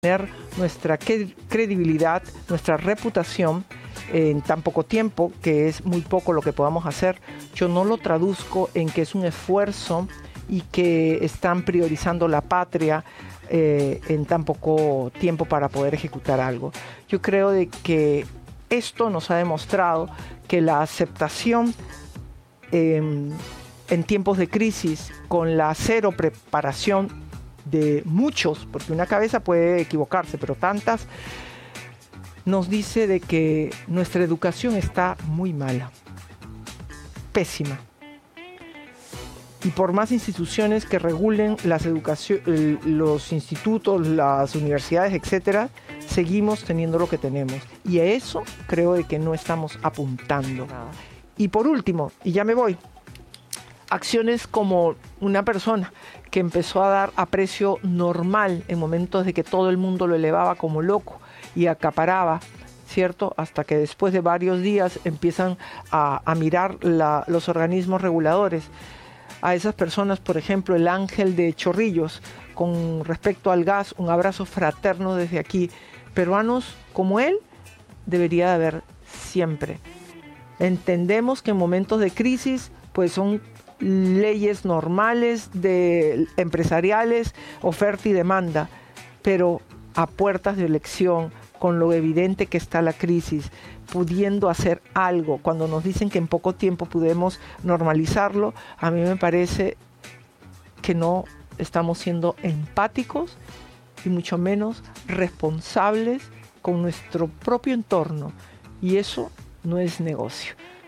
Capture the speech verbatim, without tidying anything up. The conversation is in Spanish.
tener nuestra credibilidad, nuestra reputación en tan poco tiempo, que es muy poco lo que podamos hacer. Yo no lo traduzco en que es un esfuerzo y que están priorizando la patria eh, en tan poco tiempo para poder ejecutar algo. Yo creo de que esto nos ha demostrado que la aceptación eh, en tiempos de crisis, con la cero preparación de muchos, porque una cabeza puede equivocarse, pero tantas, nos dice de que nuestra educación está muy mala, pésima. Y por más instituciones que regulen las educación, los institutos, las universidades, etcétera, seguimos teniendo lo que tenemos. Y a eso creo de que no estamos apuntando. Y por último, y ya me voy, acciones como una persona que empezó a dar a precio normal en momentos de que todo el mundo lo elevaba como loco y acaparaba, ¿cierto? Hasta que después de varios días empiezan a, a mirar la, los organismos reguladores. A esas personas, por ejemplo, el Ángel de Chorrillos, con respecto al gas, un abrazo fraterno desde aquí. Peruanos como él debería de haber siempre. Entendemos que en momentos de crisis, pues son leyes normales, de, empresariales, oferta y demanda, pero a puertas de elección, con lo evidente que está la crisis, pudiendo hacer algo, cuando nos dicen que en poco tiempo podemos normalizarlo, a mí me parece que no estamos siendo empáticos y mucho menos responsables con nuestro propio entorno, y eso no es negocio.